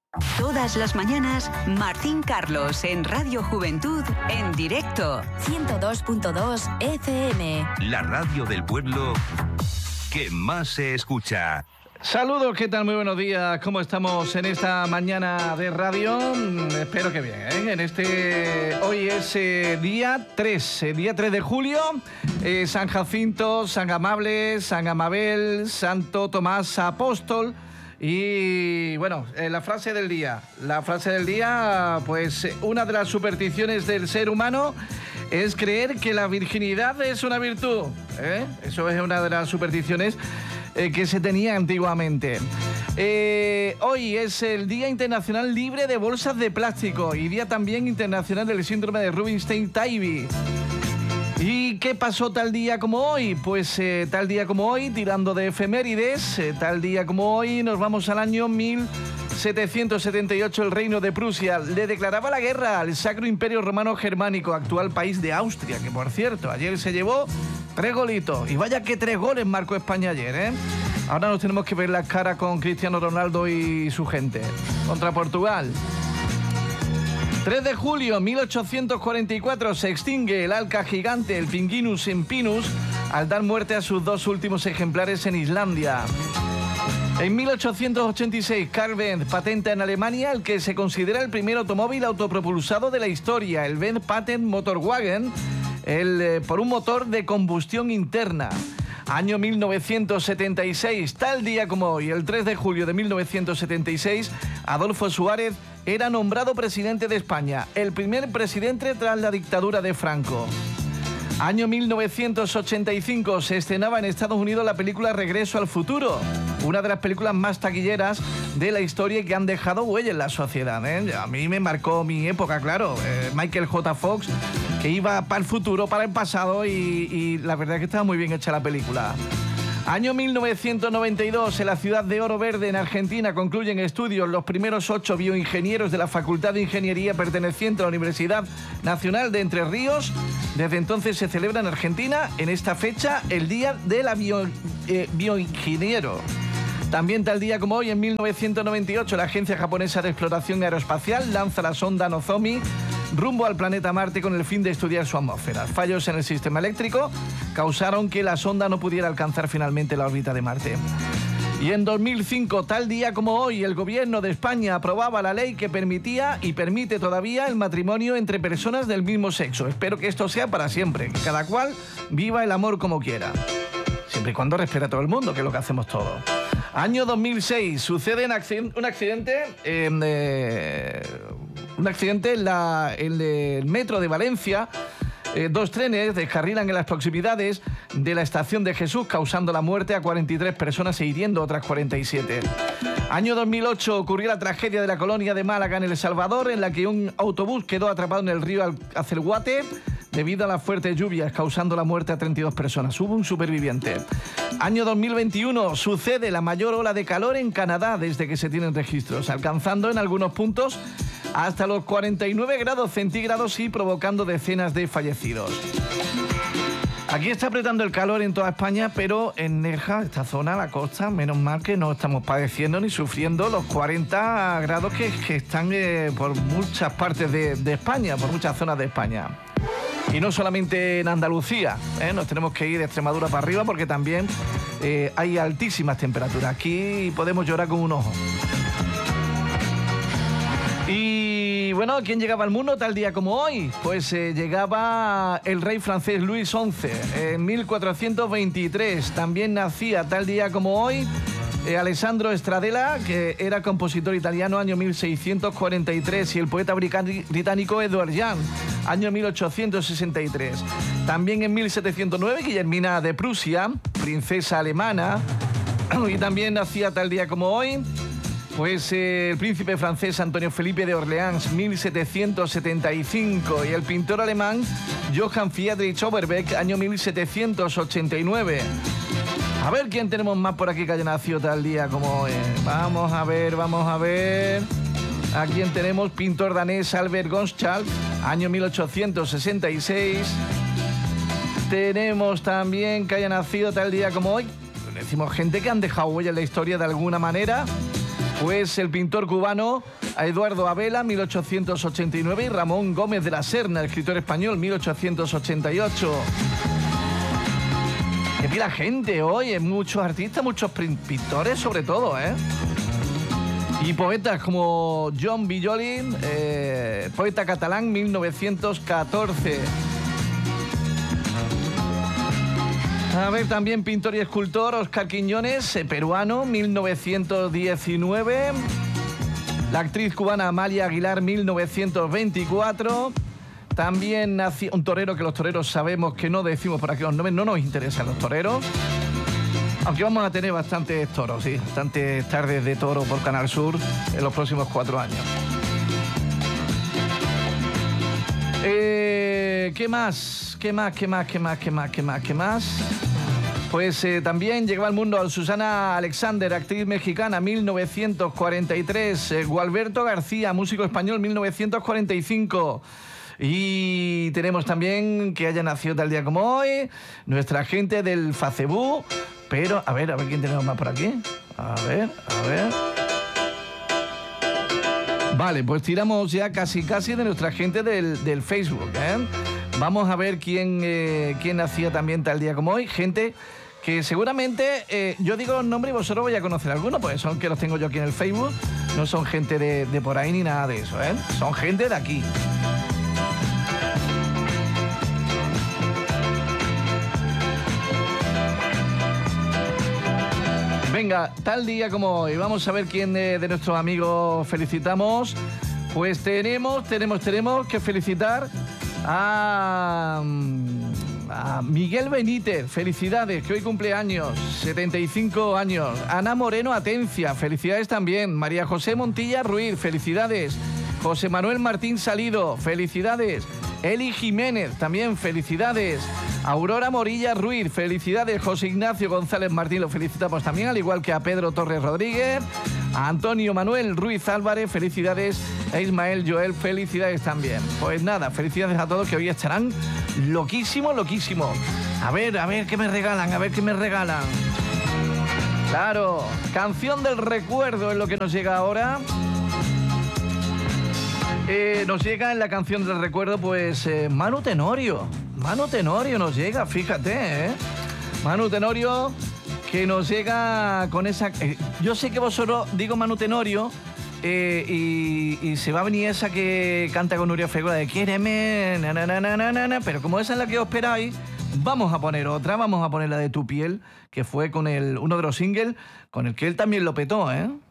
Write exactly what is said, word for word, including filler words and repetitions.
Todas las mañanas, Martín Carlos en Radio Juventud en directo. ciento dos punto dos F M. La radio del pueblo que más se escucha. Saludos, ¿qué tal? Muy buenos días. ¿Cómo estamos en esta mañana de radio? Espero que bien, ¿eh? En este... Hoy es eh, día tres, eh, día tres de julio. Eh, San Jacinto, San Amable, San Amabel, Santo Tomás Apóstol. Y bueno, eh, la frase del día. La frase del día, pues una de las supersticiones del ser humano es creer que la virginidad es una virtud. ¿eh? Eso es una de las supersticiones eh, que se tenía antiguamente. Eh, hoy es el Día Internacional Libre de Bolsas de Plástico y Día también Internacional del Síndrome de Rubinstein-Taybi. ¿Y qué pasó tal día como hoy? Pues eh, tal día como hoy, tirando de efemérides, eh, tal día como hoy nos vamos al año mil setecientos setenta y ocho. El Reino de Prusia le declaraba la guerra al Sacro Imperio Romano Germánico, actual país de Austria, que por cierto, ayer se llevó tres golitos. Y vaya que tres goles marcó España ayer, ¿eh? Ahora nos tenemos que ver la cara con Cristiano Ronaldo y su gente. Contra Portugal. tres de julio, mil ochocientos cuarenta y cuatro, se extingue el alca gigante, el Pinguinus empinus, al dar muerte a sus dos últimos ejemplares en Islandia. En mil ochocientos ochenta y seis, Carl Benz patenta en Alemania el que se considera el primer automóvil autopropulsado de la historia, el Benz Patent Motorwagen, el, eh, por un motor de combustión interna. Año mil novecientos setenta y seis, tal día como hoy, el tres de julio de mil novecientos setenta y seis, Adolfo Suárez era nombrado presidente de España, el primer presidente tras la dictadura de Franco. Año mil novecientos ochenta y cinco, se estrenaba en Estados Unidos la película Regreso al Futuro, una de las películas más taquilleras de la historia y que han dejado huella en la sociedad, ¿eh? A mí me marcó mi época, claro. Eh, Michael J. Fox, que iba para el futuro, para el pasado, y, y la verdad es que estaba muy bien hecha la película. Año mil novecientos noventa y dos, en la ciudad de Oro Verde, en Argentina, concluyen estudios los primeros ocho bioingenieros de la Facultad de Ingeniería perteneciente a la Universidad Nacional de Entre Ríos. Desde entonces se celebra en Argentina, en esta fecha, el Día de la bio, eh, Bioingeniero. También tal día como hoy, en mil novecientos noventa y ocho, la Agencia Japonesa de Exploración Aeroespacial lanza la sonda Nozomi rumbo al planeta Marte con el fin de estudiar su atmósfera. Fallos en el sistema eléctrico causaron que la sonda no pudiera alcanzar finalmente la órbita de Marte. Y en dos mil cinco, tal día como hoy, el gobierno de España aprobaba la ley que permitía y permite todavía el matrimonio entre personas del mismo sexo. Espero que esto sea para siempre, que cada cual viva el amor como quiera. Siempre y cuando respete a todo el mundo, que es lo que hacemos todos. Año dos mil seis, sucede un accidente, un accidente, eh, eh, un accidente en, la, en el metro de Valencia. Eh, dos trenes descarrilan en las proximidades de la estación de Jesús, causando la muerte a cuarenta y tres personas e hiriendo a otras cuarenta y siete. Año dos mil ocho, ocurrió la tragedia de la colonia de Málaga en El Salvador, en la que un autobús quedó atrapado en el río Azelguate debido a las fuertes lluvias, causando la muerte a treinta y dos personas. Hubo un superviviente. Año dos mil veintiuno, sucede la mayor ola de calor en Canadá desde que se tienen registros, alcanzando en algunos puntos hasta los cuarenta y nueve grados centígrados y provocando decenas de fallecidos. Aquí está apretando el calor en toda España, pero en Nerja, esta zona, la costa, menos mal que no estamos padeciendo ni sufriendo los cuarenta grados que, que están eh, por muchas partes de, de España, por muchas zonas de España. Y no solamente en Andalucía, ¿eh? Nos tenemos que ir de Extremadura para arriba porque también eh, hay altísimas temperaturas. Aquí podemos llorar con un ojo. Y bueno, ¿quién llegaba al mundo tal día como hoy? Pues eh, llegaba el rey francés Luis once en mil cuatrocientos veintitrés. También nacía tal día como hoy eh, Alessandro Stradella, que era compositor italiano, año mil seiscientos cuarenta y tres, y el poeta británico Edward Young, año mil ochocientos sesenta y tres. También en mil setecientos nueve, Guillermina de Prusia, princesa alemana. Y también nacía tal día como hoy pues eh, el príncipe francés Antonio Felipe de Orleans, mil setecientos setenta y cinco, y el pintor alemán Johann Friedrich Overbeck, año mil setecientos ochenta y nueve. A ver quién tenemos más por aquí que haya nacido tal día como hoy. Vamos a ver, vamos a ver. ¿A quién tenemos? Pintor danés Albert Gonschalk, año mil ochocientos sesenta y seis. Tenemos también que haya nacido tal día como hoy. Decimos gente que han dejado huella en la historia de alguna manera. Pues el pintor cubano Eduardo Abela, mil ochocientos ochenta y nueve, y Ramón Gómez de la Serna, escritor español, mil ochocientos ochenta y ocho. ¡Qué pila gente hoy! Muchos artistas, muchos pintores sobre todo, ¿eh? Y poetas como John Villolin, eh, poeta catalán, mil novecientos catorce. A ver, también pintor y escultor Óscar Quiñones, eh, peruano, mil novecientos diecinueve. La actriz cubana Amalia Aguilar, mil novecientos veinticuatro. También nació un torero, que los toreros sabemos que no decimos por aquí los nombres, no nos interesan los toreros. Aunque vamos a tener bastantes toros, sí, bastantes tardes de toro por Canal Sur en los próximos cuatro años. Eh, ¿Qué más? ¿Qué más? ¿Qué más? ¿Qué más? ¿Qué más? ¿Qué más? ¿Qué más? Pues eh, también llegó al mundo Susana Alexander, actriz mexicana, mil novecientos cuarenta y tres. Eh, Gualberto García, músico español, mil novecientos cuarenta y cinco. Y tenemos también que haya nacido tal día como hoy nuestra gente del Facebook. Pero, a ver, a ver quién tenemos más por aquí. A ver, a ver. Vale, pues tiramos ya casi casi de nuestra gente del, del Facebook, ¿eh? Vamos a ver quién, eh, quién nacía también tal día como hoy. Gente que seguramente, eh, yo digo los nombres y vosotros vais a conocer algunos, porque son que los tengo yo aquí en el Facebook. No son gente de, de por ahí ni nada de eso, ¿eh? Son gente de aquí. Venga, tal día como hoy, vamos a ver quién de, de nuestros amigos felicitamos. Pues tenemos, tenemos, tenemos que felicitar a, a Miguel Benítez, felicidades, que hoy cumple años, setenta y cinco años. Ana Moreno Atencia, felicidades también. María José Montilla Ruiz, felicidades. José Manuel Martín Salido, felicidades. Eli Jiménez, también felicidades. Aurora Morilla Ruiz, felicidades. José Ignacio González Martín, lo felicitamos también, al igual que a Pedro Torres Rodríguez. A Antonio Manuel Ruiz Álvarez, felicidades. A Ismael Joel, felicidades también. Pues nada, felicidades a todos, que hoy estarán loquísimos, loquísimos. A ver, a ver qué me regalan, a ver qué me regalan. Claro, canción del recuerdo es lo que nos llega ahora. Eh, nos llega en la canción del recuerdo, pues, eh, Manu Tenorio. Manu Tenorio nos llega, fíjate, ¿eh? Manu Tenorio, que nos llega con esa... Eh, yo sé que vosotros digo Manu Tenorio eh, y, y se va a venir esa que canta con Nuria Fegula de Quiéreme, na, na, na, na, na, na, pero como esa es la que os esperáis, vamos a poner otra, vamos a poner la de Tu Piel, que fue con el, uno de los singles con el que él también lo petó, ¿eh?